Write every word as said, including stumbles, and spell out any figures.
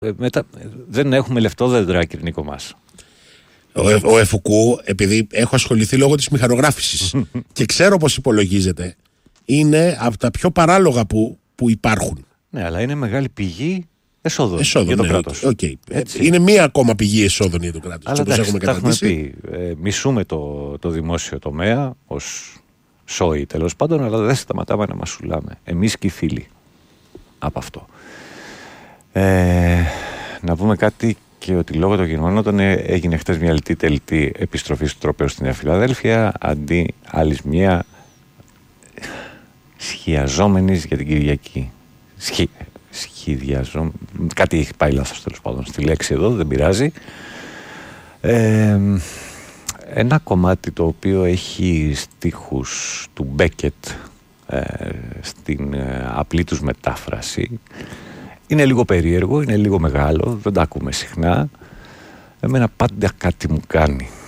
Ε, μετα... Δεν έχουμε λεφτό δέντρα, κύριε Νίκο μας. Ο, ο Εφουκού, επειδή έχω ασχοληθεί λόγω της μηχανογράφησης και ξέρω πως υπολογίζεται, είναι από τα πιο παράλογα που, που υπάρχουν. Ναι, αλλά είναι μεγάλη πηγή εσόδων, εσόδων για το ναι, κράτος. Okay. Είναι μία ακόμα πηγή εσόδων για το κράτος. Αλλά εντάξει, έχουμε τα έχουμε πει. Ε, μισούμε το, το δημόσιο τομέα ως σόι τέλος πάντων, αλλά δεν σταματάμε να μασουλάμε. Εμείς και οι φίλοι από αυτό. Ε, να πούμε κάτι και ότι λόγω των γεγονότων έγινε χτες μια λιτή τελετή επιστροφή του τροπαίου στη Νέα Φιλαδέλφεια, αντί άλλης μια σχιαζόμενης για την Κυριακή. Σχι, σχιδιαζόμενη. Κάτι έχει πάει λάθος τέλος πάντων στη λέξη εδώ, δεν πειράζει. Ε, ένα κομμάτι το οποίο έχει στίχους του Μπέκετ ε, στην ε, απλή τους μετάφραση. Είναι λίγο περίεργο, είναι λίγο μεγάλο, δεν τα ακούμε συχνά. Εμένα πάντα κάτι μου κάνει.